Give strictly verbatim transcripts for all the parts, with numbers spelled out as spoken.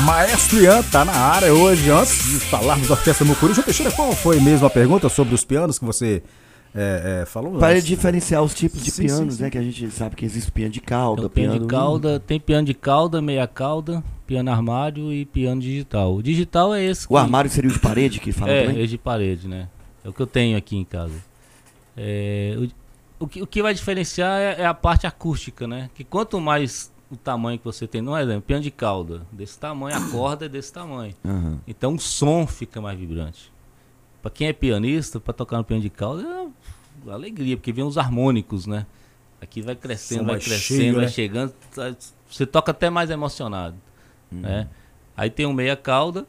Maestro Ian tá na área hoje. Antes de falarmos da Orquestra Mucuri, João Teixeira, qual foi mesmo a pergunta sobre os pianos que você é, é, falou? Para diferenciar os tipos de sim, pianos, sim, sim. né? Que a gente sabe que existe piano de cauda, Tem piano, piano de cauda, tem piano de cauda, meia cauda, piano armário e piano digital. O digital é esse. O armário seria o de parede que fala é, também? É, de parede, né? É o que eu tenho aqui em casa. É, o, o, que, o que vai diferenciar é, é a parte acústica, né? Que quanto mais o tamanho que você tem, não é, piano de cauda, desse tamanho, a corda é desse tamanho. Uhum. Então o som fica mais vibrante. Para quem é pianista, para tocar no piano de cauda, é uma alegria, porque vem os harmônicos, né? Aqui vai crescendo, som vai mais crescendo, cheio, vai né? chegando, você toca até mais emocionado, uhum. né? Aí tem um meia cauda.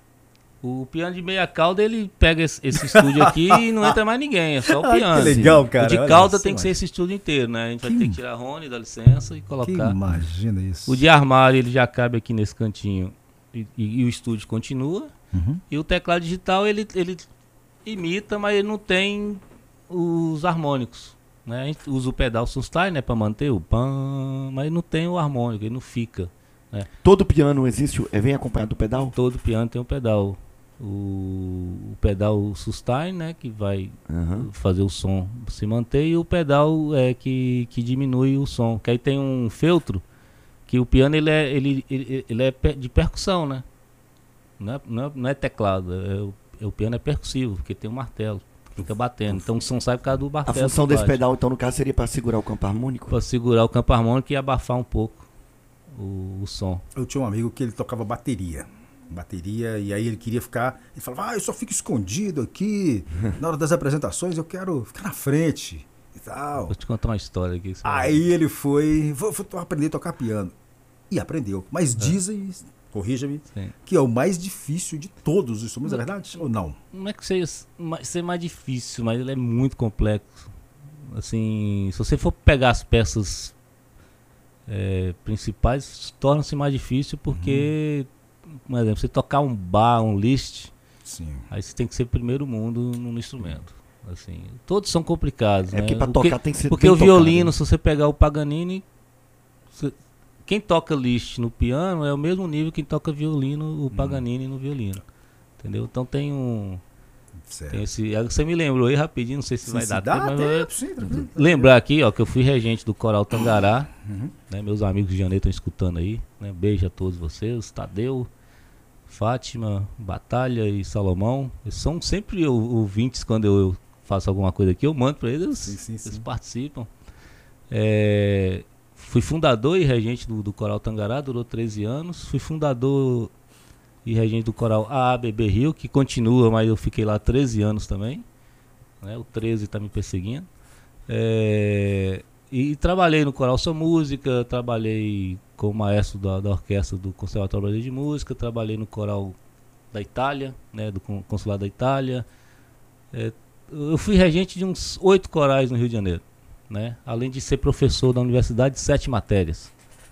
O piano de meia cauda, ele pega esse, esse estúdio aqui e não entra mais ninguém, é só o piano. Ah, que legal, cara. O de Olha cauda isso, tem que mano. ser esse estúdio inteiro, né? A gente Que... vai ter que tirar a Rony, dá licença e Que colocar. imagina isso. O de armário, ele já cabe aqui nesse cantinho e, e, e o estúdio continua. Uhum. E o teclado digital, ele, ele imita, mas ele não tem os harmônicos, né? A gente usa o pedal sustain, né, para manter o pam, mas não tem o harmônico, ele não fica, né? Todo piano existe, é, vem acompanhado do pedal? Todo piano tem um pedal. O, o pedal sustain, né, que vai Uhum. fazer o som se manter, e o pedal é que, que diminui o som, que aí tem um feltro que o piano ele é, ele, ele, ele é de percussão, né? Não é, não é, não é teclado, é, o, é, o piano é percussivo, porque tem um martelo, fica batendo, então o som sai por causa do A martelo. função desse pedal, então, no caso, seria para segurar o campo harmônico? Para segurar o campo harmônico e abafar um pouco o, o som. Eu tinha um amigo que ele tocava bateria. Bateria, e aí ele queria ficar. Ele falava, ah, eu só fico escondido aqui. Na hora das apresentações eu quero ficar na frente e tal. Vou te contar uma história aqui. que você vai Aí ele foi, vou, vou aprender a tocar piano. E aprendeu. Mas dizem, corrija-me, Sim. que é o mais difícil de todos os instrumentos, é verdade? Ou não? Não é que seja ma- ser mais difícil, mas ele é muito complexo. Assim, se você for pegar as peças é, principais, torna-se mais difícil porque, por exemplo, você tocar um bar, um Liszt, Sim. aí você tem que ser primeiro mundo no, no instrumento. Assim, todos são complicados, É né? porque para Porque- tocar tem que ser Porque bem o violino, tocado, se você pegar o Paganini, você- quem toca Liszt no piano é o mesmo nível que toca violino, o Paganini no violino. Entendeu? Então tem um. Certo. Tem esse, é, você me lembrou aí rapidinho, não sei se Sim, vai se dar dá tempo, mas tempo, eu- sim, tranquilo. lembrar aqui, ó, que eu fui regente do Coral Tangará, Uhum. né? Meus amigos de Janeiro estão escutando aí, né? Beijo a todos vocês, Tadeu, Fátima, Batalha e Salomão. Eles são sempre ou- ouvintes quando eu, eu faço alguma coisa aqui, eu mando para eles, Sim, sim, eles sim. participam. É, fui fundador e regente do, do Coral Tangará, durou treze anos. Fui fundador e regente do Coral A A B B Rio, que continua, mas eu fiquei lá treze anos também, né? O treze está me perseguindo. É, e trabalhei no Coral Sua Música, trabalhei como maestro da, da orquestra do Conservatório Brasileiro de Música, trabalhei no Coral da Itália, né, do Con- Consulado da Itália. É, eu fui regente de uns oito corais no Rio de Janeiro, né? Além de ser professor da universidade de sete matérias.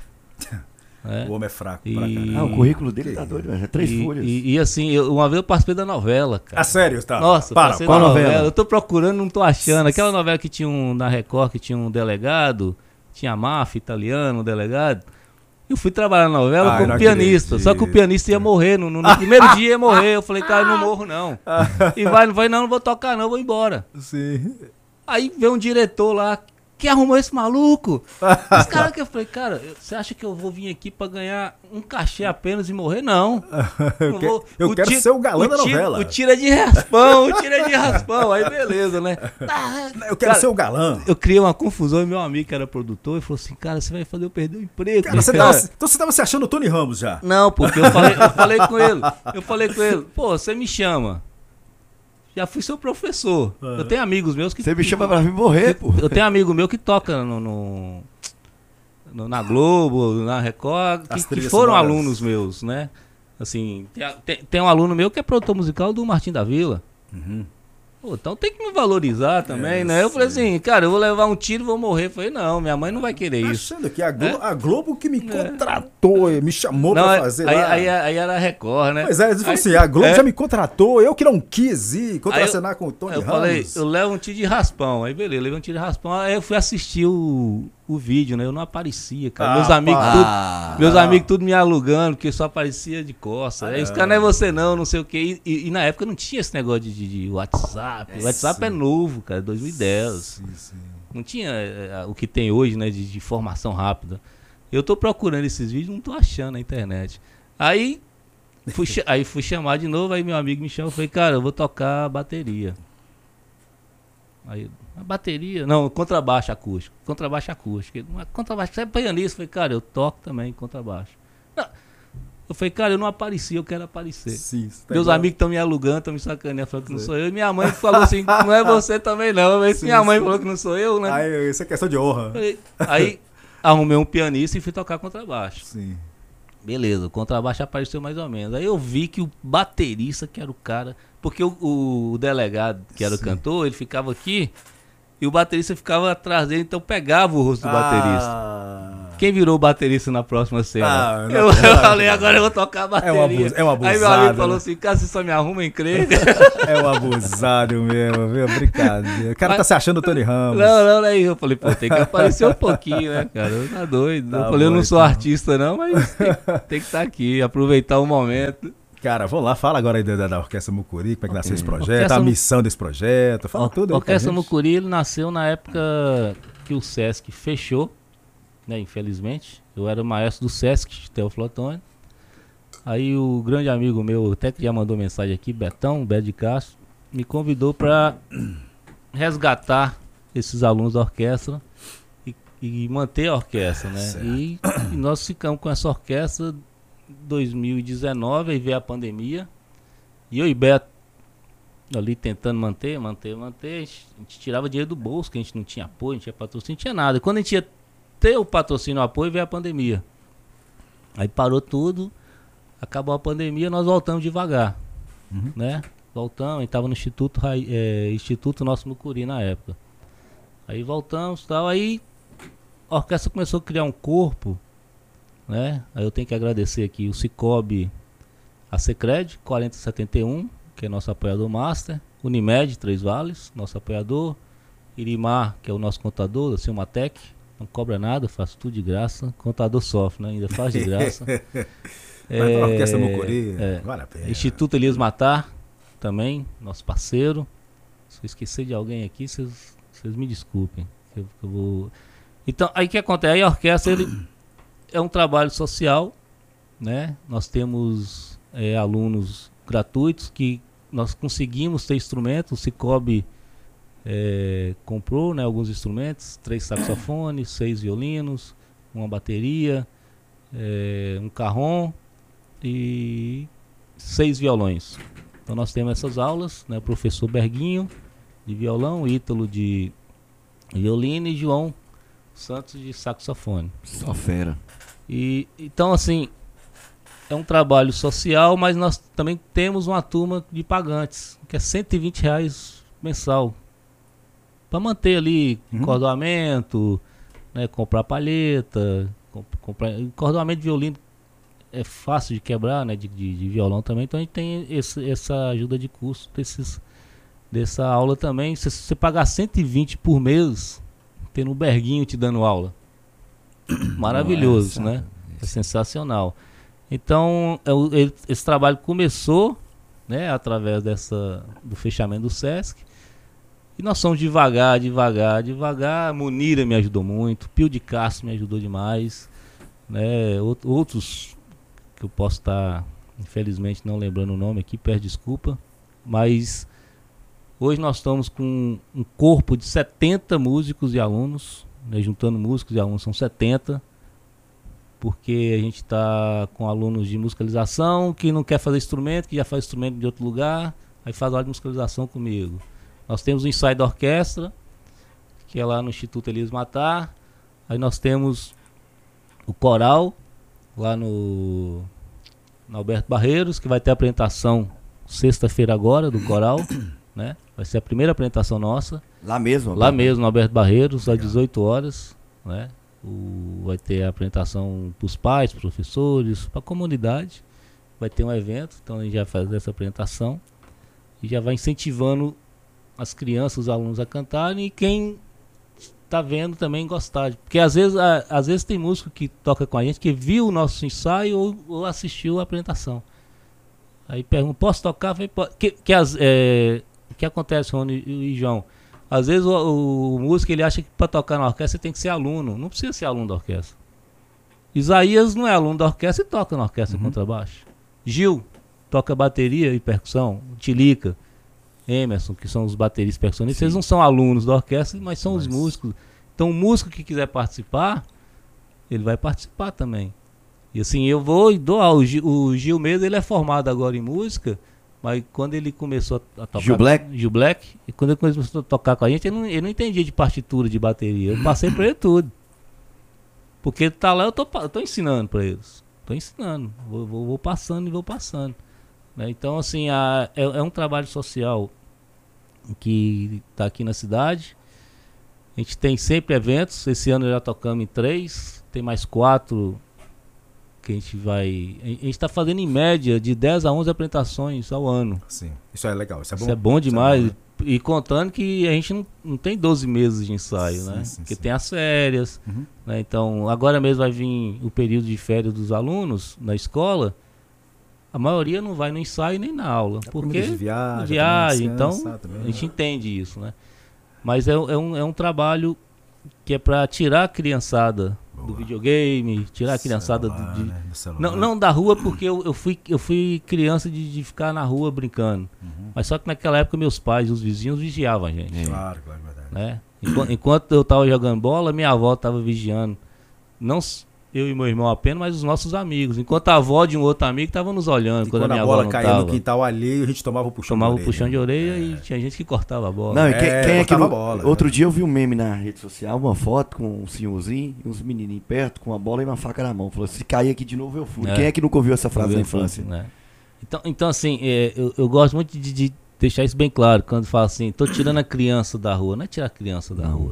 né? O homem é fraco E- pra caralho. Ah, o currículo dele Que- tá doido, é três e, folhas. E, e assim, eu- uma vez eu participei da novela, cara. Ah, sério? Tá. Nossa, para, passei para. na Qual novela. novela? Eu tô procurando, não tô achando. Aquela novela que tinha um na Record, que tinha um delegado, tinha a máfia italiana, um delegado. Eu fui trabalhar na novela Ai, como não pianista, acredito. só que o pianista ia morrer. No, no- no primeiro dia ia morrer. Eu falei, cara, eu não morro não. E vai, não vai não, não vou tocar não, vou embora. Sim. Aí veio um diretor lá, que arrumou esse maluco? Esse cara que eu falei, cara, você acha que eu vou vir aqui pra ganhar um cachê apenas e morrer? Não. Eu, Não que- vou- eu o quero tiro- ser o galã o da tiro- novela. O tiro é de raspão, o tiro é de raspão. Aí beleza, né? Ah, Eu quero cara, ser o galã. Eu criei uma confusão e meu amigo que era produtor, ele falou assim, cara, você vai fazer eu perder o emprego. Cara, você cara. tava, então você tava se achando o Tony Ramos já. Não, porque eu falei, eu falei com ele, eu falei com ele, pô, você me chama. Já fui seu professor. Ah. Eu tenho amigos meus que... Você me chama pra vir morrer, pô. Eu tenho amigo meu que toca no, no- no- na Globo, na Record, que, As que trilhas foram sonoras. alunos meus, né? Assim, tem, a- tem- tem um aluno meu que é produtor musical do Martim da Vila. Uhum. Pô, então tem que me valorizar também, É, né? Eu falei sim. assim, cara, eu vou levar um tiro e vou morrer. Eu falei, não, minha mãe não vai querer isso. Achando que a, Glo É? a Globo que me contratou, me chamou Não, pra aí, fazer aí, lá. aí, aí era a Record, né? Pois é, eles falaram Aí- assim, a Globo é. já me contratou, eu que não quis ir, Aí eu- contracenar com o Tony eu Ramos. falei, eu levo um tiro de raspão. Aí beleza, levei um tiro de raspão. Aí eu fui assistir o, o vídeo, né? Eu não aparecia, cara. Ah, meus amigos pá. tudo, Ah, meus não. amigos tudo me alugando, porque só aparecia de costas. Aí os caras, não é você não, não sei o quê. E, e- e na época não tinha esse negócio de, de- de WhatsApp. O WhatsApp é novo, cara, dois mil e dez. Sim, sim. Não tinha é, o que tem hoje, né, de, de informação rápida. Eu tô procurando esses vídeos, não tô achando na internet. Aí fui, cha- aí fui chamar de novo, aí meu amigo me chamou, eu falei, cara, eu vou tocar bateria. Aí, a bateria? Não, contrabaixo acústico. Contrabaixo acústico. Ele, "Mas contrabaixo, você é pianista?" Eu falei, cara, eu toco também contrabaixo. Não. Eu falei, cara, eu não apareci, eu quero aparecer. Sim, você tá Meus igual- amigos estão me alugando, estão me sacaneando, falando que não sou eu. E minha mãe falou assim, não é você também não. Mas Sim, minha mãe sim. falou que não sou eu, né? Aí, isso é questão de honra. Aí, aí arrumei um pianista e fui tocar contrabaixo. Sim. Beleza, o contrabaixo apareceu mais ou menos. Aí eu vi que o baterista, que era o cara... Porque o, o delegado, que era Sim. o cantor, ele ficava aqui e o baterista ficava atrás dele, então pegava o rosto do baterista. Ah, Quem virou o baterista na próxima cena? Ah, não- eu, eu falei, agora eu vou tocar a É bateria. um abuso- é um Aí meu abusado, amigo falou né? assim, cara, você só me arruma encrenca. é um abusado mesmo, viu? Brincadeira. O cara tá Mas- se achando o Tony Ramos. Não, não, aí eu falei, pô, tem que aparecer um pouquinho, né, cara? Eu tá doido. Tá eu falei, eu bom, não sou então. artista não, mas tem, tem que estar aqui, aproveitar o momento. Cara, vamos lá, fala agora aí da, da Orquestra Mucuri, como é que nasceu esse projeto, Orquestra a Mu- missão desse projeto, fala Or- tudo aí. pra Orquestra gente. Mucuri, ele nasceu na época que o Sesc fechou, né, infelizmente. Eu era maestro do Sesc, Teófilo Otoni. Aí o grande amigo meu, até que já mandou mensagem aqui, Betão, Beto de Castro, me convidou para resgatar esses alunos da orquestra e, e manter a orquestra, né? Certo. E, e nós ficamos com essa orquestra em dois mil e dezenove, aí veio a pandemia. E eu e Beto ali tentando manter, manter, manter, a gente, a gente tirava dinheiro do bolso, que a gente não tinha apoio, não tinha patrocínio, não tinha nada. E quando a gente ia ter o patrocínio e o apoio, veio a pandemia. Aí parou tudo, acabou a pandemia, nós voltamos devagar, Uhum. né? Voltamos, a gente estava no Instituto, Rai- é, Instituto Nosso Mucuri na época. Aí voltamos e tal, aí a orquestra começou a criar um corpo, né? Aí eu tenho que agradecer aqui o Cicobi, a Secred, quarenta setenta e um, que é nosso apoiador master, Unimed, Três Vales, nosso apoiador, Irimar, que é o nosso contador, da Silmatec, não cobra nada, faço tudo de graça, contador sofre, né? Ainda faz de graça. Mas a Orquestra É, Mucuri, é. vale a pena. Instituto Elias Matar, também, nosso parceiro. Se eu esquecer de alguém aqui, vocês vocês me desculpem. que eu- que eu vou... Então, aí o que acontece? Aí a orquestra ele é um trabalho social, né? Nós temos é, alunos gratuitos que nós conseguimos ter instrumentos. O Cicobi é, comprou, né, alguns instrumentos, três saxofones, seis violinos, uma bateria, é, um carrom e seis violões. Então nós temos essas aulas, né? O professor Berguinho de violão, Ítalo de violino e João Santos de saxofone. Só fera. E então assim, é um trabalho social, mas nós também temos uma turma de pagantes, que é cento e vinte reais mensal. Para manter ali Uhum. cordoamento, né, comprar palheta, comp- comprar cordoamento de violino é fácil de quebrar, né, de, de, de violão também. Então a gente tem esse, essa ajuda de custo desses, dessa aula também. Se você pagar cento e vinte por mês, tendo um Berguinho te dando aula, maravilhoso, Nossa. né? É sensacional. Então, é o- ele- esse trabalho começou, né, através dessa, do fechamento do Sesc. E nós somos devagar, devagar, devagar. Munira me ajudou muito, Pio de Castro me ajudou demais, né? Out- Outros que eu posso estar, infelizmente, não lembrando o nome aqui, peço desculpa. Mas hoje nós estamos com um corpo de setenta músicos e alunos, né, juntando músicos e alunos, são setenta. Porque a gente está com alunos de musicalização que não quer fazer instrumento, que já faz instrumento de outro lugar, aí faz aula de musicalização comigo. Nós temos o ensaio da orquestra, que é lá no Instituto Elias Matar. Aí nós temos o coral, lá no, no Alberto Barreiros, que vai ter a apresentação sexta-feira agora, do coral, né? Vai ser a primeira apresentação nossa. Lá mesmo? Lá Alberto? mesmo, no Alberto Barreiros, às dezoito horas, né? O, vai ter a apresentação para os pais, professores, para a comunidade. Vai ter um evento, então a gente vai fazer essa apresentação e já vai incentivando as crianças, os alunos a cantarem. E quem tá vendo também gostar. Porque às vezes, a, às vezes tem músico que toca com a gente que viu o nosso ensaio ou, ou assistiu a apresentação. Aí pergunta, posso tocar? Falei, pode. Que, que, as, é, que acontece, Rony e, e João? Às vezes o, o, o músico ele acha que para tocar na orquestra você tem que ser aluno. Não precisa ser aluno da orquestra. Isaías não é aluno da orquestra e toca na orquestra uhum. contrabaixo. Gil toca bateria e percussão. Tilica, Emerson, que são os bateristas e percussionistas, eles não são alunos da orquestra, mas são mas... os músicos. Então o músico que quiser participar, ele vai participar também. E assim, eu vou e dou aula. O Gil, o Gil mesmo, ele é formado agora em música, mas quando ele começou a tocar... Gil Black? Gil Black. E quando ele começou a tocar com a gente, ele não, ele não entendia de partitura de bateria. Eu passei pra ele tudo. Porque ele tá lá, eu tô, eu tô ensinando pra eles. Tô ensinando. Vou, vou, vou passando e vou passando. Né? Então, assim, a, é, é um trabalho social que tá aqui na cidade. A gente tem sempre eventos. Esse ano já tocamos em três. Tem mais quatro que a gente vai... A gente está fazendo em média de dez a onze apresentações ao ano. Sim, isso é legal, isso é bom. Isso é bom demais. Isso é bom, né? E contando que a gente não, não tem doze meses de ensaio, sim, né? Sim, Porque sim. tem as férias, uhum. né? Então, agora mesmo vai vir o período de férias dos alunos na escola. A maioria não vai no ensaio nem na aula. É porque de viagem, viagem descansa, então também, a né? gente entende isso, né? Mas é, é, um, é um trabalho que é para tirar a criançada Boa. do videogame, tirar a criançada celular, do, de, né? Do não, não da rua, porque eu, eu, fui, eu fui criança de, de ficar na rua brincando. Uhum. Mas só que naquela época meus pais e os vizinhos vigiavam a gente. É. Claro, claro, é verdade. Né? Enquanto, enquanto eu estava jogando bola, minha avó estava vigiando. Não eu e meu irmão apenas, mas os nossos amigos. Enquanto a avó de um outro amigo estava nos olhando. E quando, quando a minha a bola avó caía tava. no quintal alheio, a gente tomava o puxão Tomava de orelha. o puxão de orelha é. e tinha gente que cortava a bola. Não, e quem, É, quem é que cortava não- a bola, Outro né? dia eu vi um meme na rede social, uma foto com um senhorzinho e uns menininhos perto com uma bola e uma faca na mão. Falou, se cair aqui de novo eu fui. É. Quem é que nunca ouviu essa frase Eu na vi a infância? foto, né? Então, então, assim, é, eu, eu gosto muito de, de deixar isso bem claro. Quando falo assim, tô tirando a criança da rua. Não é tirar a criança da rua.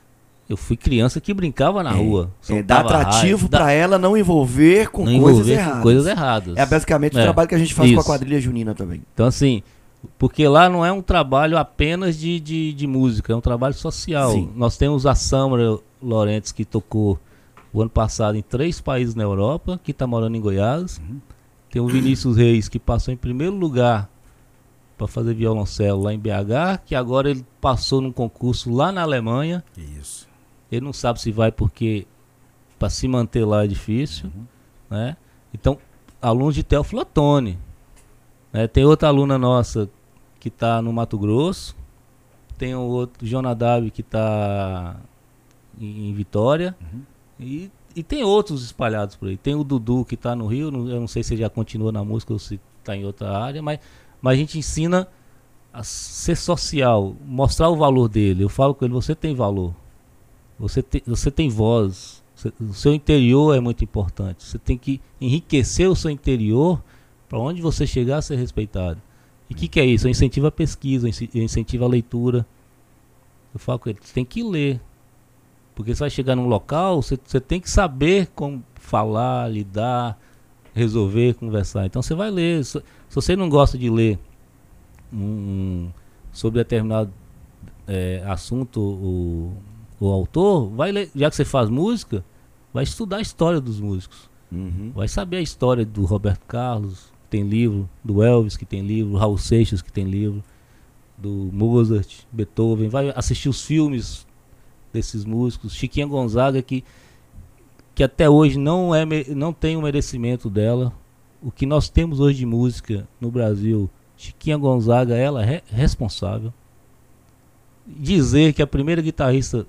Eu fui criança que brincava na É, rua. É, dá soltava atrativo raio, pra dá- ela não envolver com não coisas envolver erradas. com coisas erradas. É basicamente o É, trabalho que a gente faz com a isso. quadrilha junina também. Então, assim, porque lá não é um trabalho apenas de, de, de música, é um trabalho social. Sim. Nós temos a Samara Lorentes, que tocou o ano passado em três países na Europa, que está morando em Goiás. Uhum. Tem o Vinícius Reis, que passou em primeiro lugar para fazer violoncelo lá em B H, que agora ele passou num concurso lá na Alemanha. Isso. Ele não sabe se vai porque para se manter lá é difícil, Uhum. né? Então, alunos de Teófilo Otoni, né? Tem outra aluna nossa que está no Mato Grosso, tem o outro Jonadab que está em, em Vitória, Uhum. e, e tem outros espalhados por aí. Tem o Dudu que está no Rio, não- eu não sei se ele já continua na música ou se está em outra área, mas, mas a gente ensina a ser social, mostrar o valor dele. Eu falo com ele, você tem valor. Você, te, você tem voz, você, o seu interior é muito importante. Você tem que enriquecer o seu interior para onde você chegar a ser respeitado. E o que, que é isso? Eu incentivo a pesquisa, eu inci- eu incentivo a leitura. Eu falo com ele, você tem que ler. Porque você vai chegar num local, você, você tem que saber como falar, lidar, resolver, conversar. Então você vai ler. Se, se você não gosta de ler um, sobre determinado é, assunto, o o autor, vai ler, já que você faz música, vai estudar a história dos músicos. Uhum. Vai saber a história do Roberto Carlos, que tem livro, do Elvis, que tem livro, Raul Seixas, que tem livro, do Mozart, Beethoven, vai assistir os filmes desses músicos, Chiquinha Gonzaga, que, que até hoje não, é, me- não tem o merecimento dela. O que nós temos hoje de música no Brasil, Chiquinha Gonzaga, ela é responsável. Dizer que a primeira guitarrista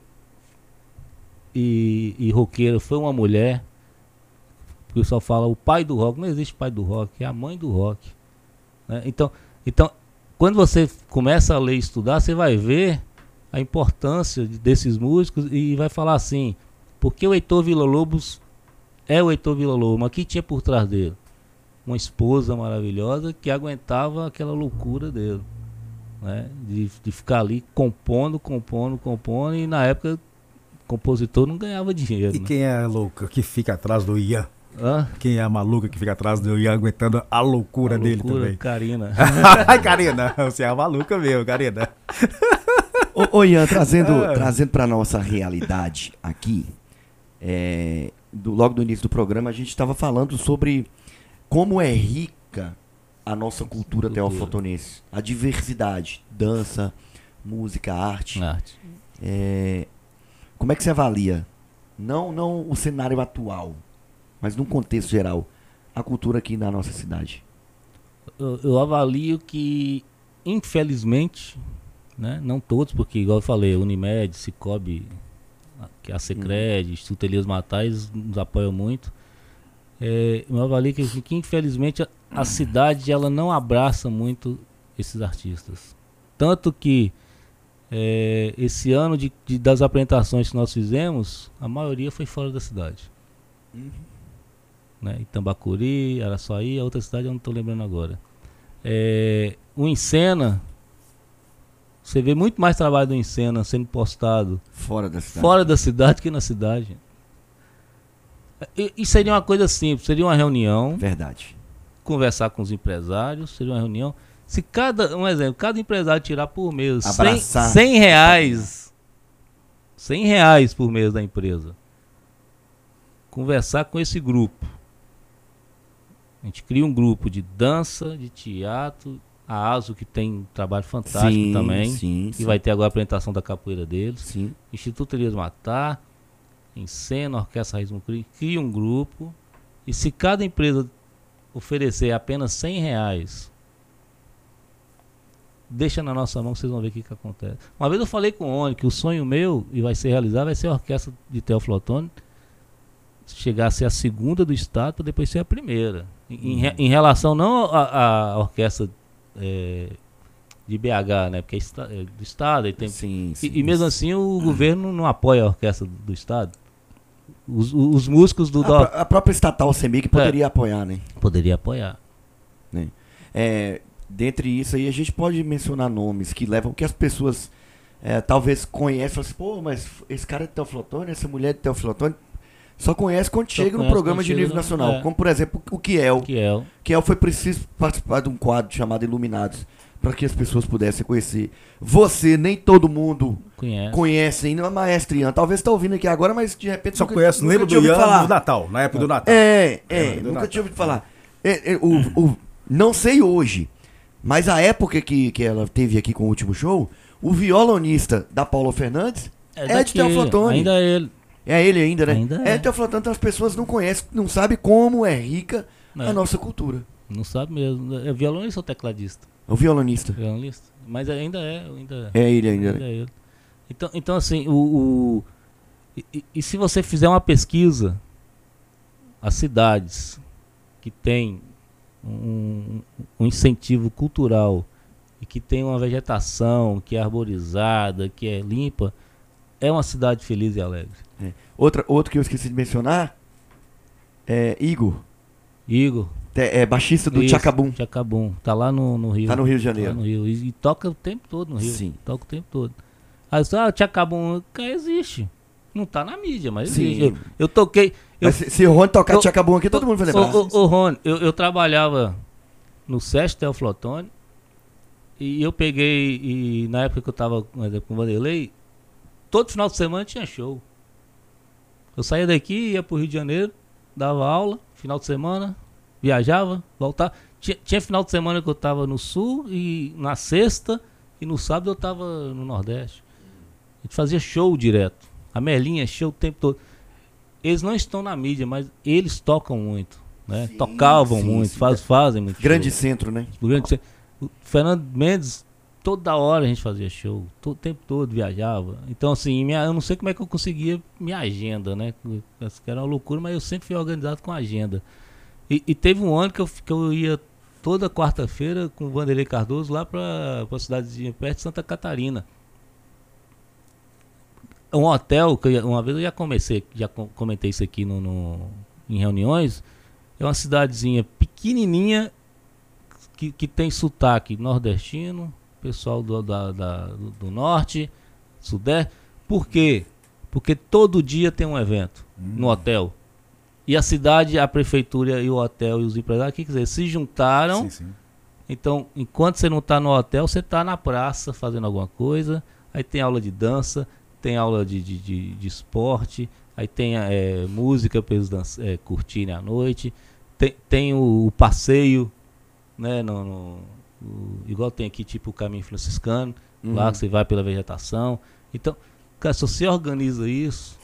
e, e roqueira foi uma mulher, o pessoal fala o pai do rock, não existe pai do rock, é a mãe do rock, né? Então, então, quando você começa a ler e estudar, você vai ver a importância de- desses músicos e vai falar assim, porque o Heitor Villa-Lobos é o Heitor Villa-Lobos, mas o que tinha por trás dele? Uma esposa maravilhosa que aguentava aquela loucura dele, né? De, de ficar ali compondo, compondo, compondo, e na época o compositor não ganhava dinheiro. E né? quem é a louca que fica atrás do Ian? Hã? Quem é a maluca que fica atrás do Ian aguentando a loucura A dele loucura, também? Karina. Ai, Karina, você é a maluca mesmo, Karina. Ô, ô Ian, trazendo, é. trazendo para nossa realidade aqui, é, do, logo no início do programa, a gente estava falando sobre como é rica a nossa cultura teoflotonense. A diversidade, dança, música, arte. arte. É, como é que você avalia, não, não o cenário atual, mas num contexto geral, a cultura aqui na nossa cidade? Eu, eu avalio que, infelizmente, né, não todos, porque, igual eu falei, a Unimed, Cicobi, a Secred, hum. Instituto Elias Matais nos apoiam muito. É, eu avalio que, que infelizmente, a, a cidade ela não abraça muito esses artistas. Tanto que é, esse ano de, de, das apresentações que nós fizemos, a maioria foi fora da cidade. Uhum. Né? Itambacuri, Araçuaí, a outra cidade eu não estou lembrando agora. É, o Encena, você vê muito mais trabalho do Encena sendo postado fora da cidade, fora da cidade que na cidade. E, e seria uma coisa simples, seria uma reunião. Verdade. Conversar com os empresários, seria uma reunião. Se cada, um exemplo, cada empresário tirar por mês cem reais, cem reais por mês da empresa, conversar com esse grupo. A gente cria um grupo de dança, de teatro, a ASO que tem um trabalho fantástico sim, também, sim, e sim. vai ter agora a apresentação da capoeira deles. Sim. Instituto Elias Matar, Encena, Orquestra Raiz Mucuri, cria um grupo, e se cada empresa oferecer apenas cem reais, deixa na nossa mão, vocês vão ver o que, que acontece. Uma vez eu falei com o Oni que o sonho meu, e vai ser realizado, vai ser a Orquestra de Teoflotone, chegar a ser a segunda do estado para depois ser a primeira. Em, em, em relação não à orquestra é, de B H, né? Porque é, esta, é do estado. E, tem, sim, sim, e, e mesmo assim o ah. governo não apoia a orquestra do, do estado. Os, os músicos do... A, a própria estatal CEMIG poderia é, apoiar, né? Poderia apoiar. Né? É, dentre isso aí a gente pode mencionar nomes que levam, que as pessoas é, talvez conhecem, falam assim, pô, mas esse cara é de Teoflotone, essa mulher é de Teoflotone, só conhece quando só chega no programa de nível no, nacional, é. como por exemplo o Kiel. Kiel. Kiel foi preciso participar de um quadro chamado Iluminados, para que as pessoas pudessem conhecer. Você, nem todo mundo conhece, conhece ainda, maestro Ian. Talvez está ouvindo aqui agora, mas de repente só nunca, conhece, nunca lembra do Ian falar. Do Natal, na época do Natal. É, é, nunca Natal. tinha ouvido falar. É, é, o, o, não sei hoje, mas a época que, que ela teve aqui com o último show, o violonista da Paula Fernandes é, é de Teoflotone. Ainda é ele. É ele ainda, né? Ainda é. É Teoflotone, então as pessoas não conhecem, não sabem como é rica é. a nossa cultura. Não sabe mesmo. É violonista ou tecladista? O violonista. Violonista. Mas ainda é, ainda é. É ele ainda. ainda é ele. Então, então assim, o, o e, e se você fizer uma pesquisa, as cidades que tem um, um incentivo cultural e que tem uma vegetação que é arborizada, que é limpa, é uma cidade feliz e alegre. É. Outra, outro que eu esqueci de mencionar é Igor. Igor. É, é baixista do Tchacabum. Tchacabum. Tá lá no, no Rio. Tá no Rio de Janeiro. Tá no Rio. E, e toca o tempo todo no Rio. Sim. Toca o tempo todo. Aí você, ah, o Tchacabum existe. Não tá na mídia, mas Sim. existe. Eu, eu toquei. Eu, mas se, se o Rony tocar Tchacabum aqui, todo mundo vai lembrar. Ô, ô, ô Rony, eu, eu trabalhava no SESC Teoflotone. E eu peguei, e na época que eu tava com o Vanderlei, todo final de semana tinha show. Eu saía daqui, ia pro Rio de Janeiro, dava aula, final de semana, viajava, voltava. Tinha, tinha final de semana que eu tava no sul, e na sexta, e no sábado eu tava no Nordeste. A gente fazia show direto. A Merlinha, show o tempo todo. Eles não estão na mídia, mas eles tocam muito, né? Sim, Tocavam sim, muito, sim, faz, fazem muito. Grande show. centro, né? O grande centro. O Fernando Mendes, toda hora a gente fazia show, todo, o tempo todo viajava. Então, assim, minha, eu não sei como é que eu conseguia minha agenda, né? Que era uma loucura, mas eu sempre fui organizado com agenda. E, e teve um ano que eu, que eu ia toda quarta-feira com o Vanderlei Cardoso lá para a cidadezinha perto de Santa Catarina. Um hotel, que eu, uma vez eu já comecei, já comentei isso aqui no, no, em reuniões, é uma cidadezinha pequenininha que, que tem sotaque nordestino, pessoal do, da, da, do, do norte, sudeste. Por quê? Porque todo dia tem um evento hum. no hotel. E a cidade, a prefeitura e o hotel e os empresários, que quiser, se juntaram. Sim, sim. Então, enquanto você não está no hotel, você está na praça fazendo alguma coisa. aí tem aula de dança, tem aula de, de, de, de esporte, aí tem é, música para eles dança, é, curtirem à noite, tem, tem o, o passeio, né, no, no, o, igual tem aqui tipo o Caminho Franciscano, uhum. lá que você vai pela vegetação. Então, cara, se você organiza isso,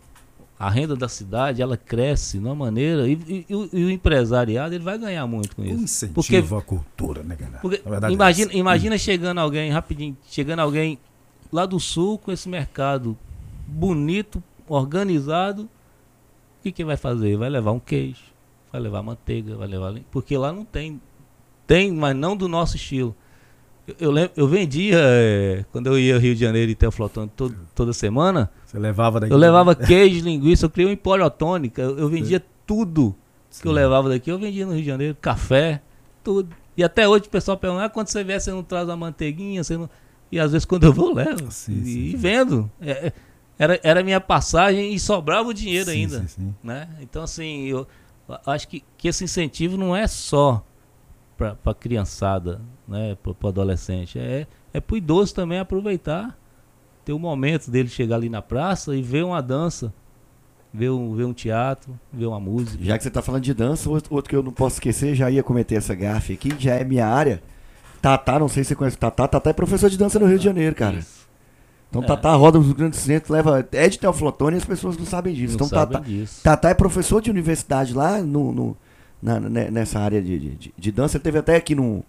a renda da cidade, ela cresce de uma maneira, e, e, e, o, e o empresariado, ele vai ganhar muito com isso. Incentiva porque, a cultura, né, galera? Porque, imagina, é imagina hum. chegando alguém, rapidinho, chegando alguém lá do sul com esse mercado bonito, organizado, o que que vai fazer? Vai levar um queijo, vai levar manteiga, vai levar... Porque lá não tem, tem, mas não do nosso estilo. Eu, eu, lembro, eu vendia, é, quando eu ia ao Rio de Janeiro e Teoflotone todo, toda semana, você levava daqui? Eu levava queijo, linguiça, eu criei um empório tônica, eu, eu vendia Sim. tudo Sim. que eu levava daqui, eu vendia no Rio de Janeiro, café, tudo. E até hoje o pessoal pergunta, ah, quando você vier, você não traz uma manteiguinha, você não... E às vezes quando eu vou, eu levo. Sim, e, sim, e vendo. É, era, era minha passagem e sobrava o dinheiro sim, ainda. Sim, sim. Né? Então, assim, eu acho que, que esse incentivo não é só para a criançada, né, para o adolescente. É, é para o idoso também aproveitar, ter o momento dele chegar ali na praça e ver uma dança, ver um, ver um teatro, ver uma música. Já que você está falando de dança, outro que eu não posso esquecer, já ia cometer essa gafe aqui, já é minha área. Tatá, não sei se você conhece o Tatá. Tatá é professor de dança no Rio de Janeiro, cara. Isso. Então é. Tatá roda os grandes centros, leva. É de Teoflotone e as pessoas não sabem disso. Não então sabem Tatá, disso. Tatá é professor de universidade lá no, no, na, nessa área de, de, de dança. Ele teve até aqui num,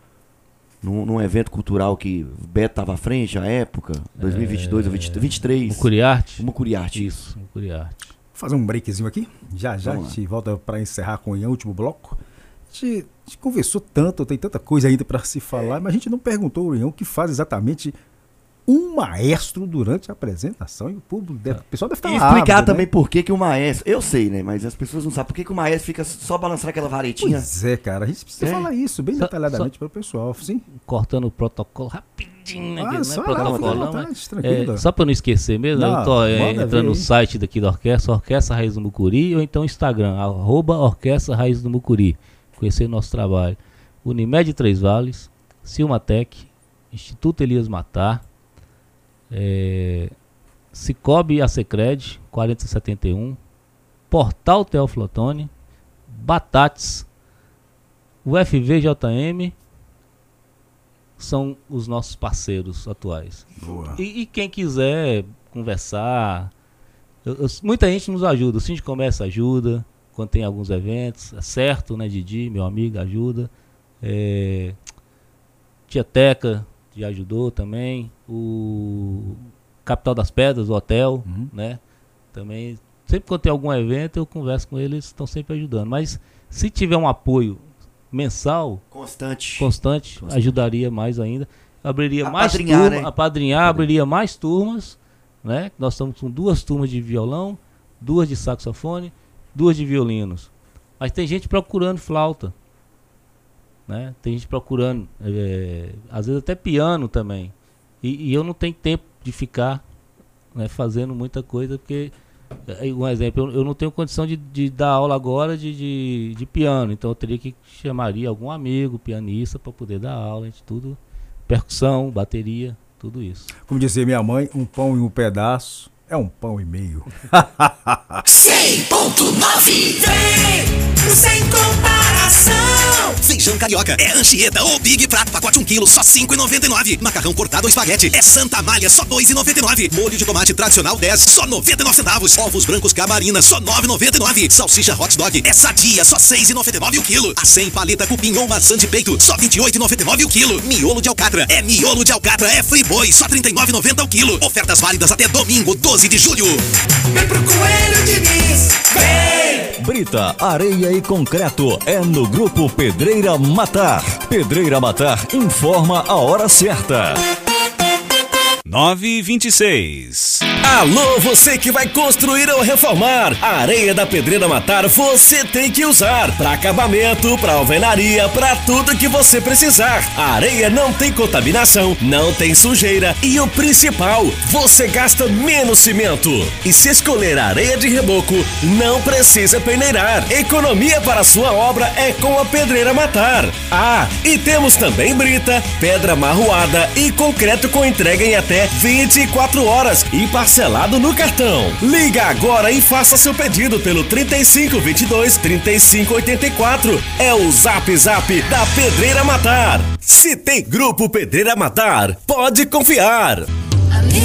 num, num evento cultural que o Beto estava à frente, à época, dois mil e vinte e dois ou é... vinte e três. Mucuriarte? Mucuriarte. Isso, Mucuriarte. Vou fazer um breakzinho aqui. Já já a gente volta para encerrar com o último bloco. A gente, a gente conversou tanto, tem tanta coisa ainda para se falar, é. mas a gente não perguntou, Urião, o que faz exatamente um maestro durante a apresentação. E o público deve, o pessoal deve estar lá. E explicar também, né, por que que o maestro... Eu sei, né? Mas as pessoas não sabem por que que o maestro fica só balançando aquela varetinha. Pois é, cara. A gente precisa é. falar isso bem só, detalhadamente para o pessoal, sim? Cortando o protocolo rapidinho, né? Ah, não só é protocolo, não, não, mas, é, só para não esquecer mesmo, não, eu tô é, entrando no site daqui da orquestra, Orquestra Raiz do Mucuri, ou então Instagram, arroba Orquestra Raiz do Mucuri. Conhecer o nosso trabalho. Unimed Três Vales, Silmatec, Instituto Elias Matar, é, Cicobi Acecred quarenta e setenta e um, Portal Teoflotone, Batates, o F V J M, são os nossos parceiros atuais. Boa. E, e quem quiser conversar, eu, eu, muita gente nos ajuda, o Síndico de Comércio ajuda, quando tem alguns eventos, é certo, né, Didi, meu amigo, ajuda. É, Tia Teca já ajudou também. O Capital das Pedras, o hotel, uhum. né, também. Sempre quando tem algum evento, eu converso com eles, estão sempre ajudando. Mas se tiver um apoio mensal, constante, constante, constante. ajudaria mais ainda. Abriria mais turmas, né? apadrinhar, abriria mais turmas, né? Nós estamos com duas turmas de violão, duas de saxofone, duas de violinos. Mas tem gente procurando flauta, né? Tem gente procurando, é, às vezes até piano também. E, e eu não tenho tempo de ficar, né, fazendo muita coisa, porque, um exemplo, eu, eu não tenho condição de, de dar aula agora de, de, de piano. Então eu teria que chamaria algum amigo, pianista, para poder dar aula, gente, tudo. Percussão, bateria, tudo isso. Como dizia minha mãe, um pão e um pedaço é um pão e meio. cem ponto nove Vem, sem comparação. Feijão carioca é Anchieta ou Big Prato, pacote um quilo, só cinco e noventa e nove. Macarrão cortado ou espaguete é Santa Malha, só dois e noventa e nove. Molho de tomate tradicional dez, só noventa e nove centavos. Ovos brancos Camarina, só nove e noventa e nove. Salsicha hot dog é Sadia, só seis e noventa e nove o quilo. Acém paleta cupim ou maçã de peito, só vinte e oito e noventa e nove o quilo. Miolo de alcatra é miolo de alcatra, é Friboi, só trinta e nove e noventa o quilo. Ofertas válidas até domingo, doze de julho. Vem pro Coelho Diniz, vem! Brita, areia e concreto é no Grupo Pedreira Matar. Pedreira Matar informa a hora certa. nove e vinte e seis. Alô, você que vai construir ou reformar. A areia da Pedreira Matar você tem que usar. Para acabamento, para alvenaria, para tudo que você precisar. A areia não tem contaminação, não tem sujeira e o principal, você gasta menos cimento. E se escolher a areia de reboco, não precisa peneirar. Economia para a sua obra é com a Pedreira Matar. Ah, e temos também brita, pedra marroada e concreto com entrega em até até vinte e quatro horas e parcelado no cartão. Liga agora e faça seu pedido pelo trinta e cinco, vinte e dois, trinta e cinco, oitenta e quatro. É o Zap Zap da Pedreira Matar. Se tem Grupo Pedreira Matar, pode confiar.